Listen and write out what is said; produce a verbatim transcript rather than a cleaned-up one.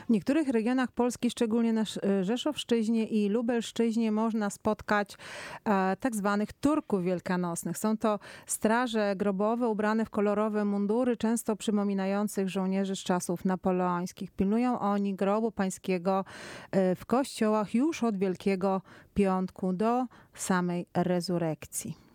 W niektórych regionach Polski, szczególnie na Rzeszowszczyźnie i Lubelszczyźnie, można spotkać e, tak zwanych Turków wielkanocnych. Są to straże grobowe ubrane w kolorowe mundury, często przypominających żołnierzy z czasów napoleońskich. Pilnują oni grobu pańskiego e, w kościołach już od Wielkiego Piątku do samej rezurekcji.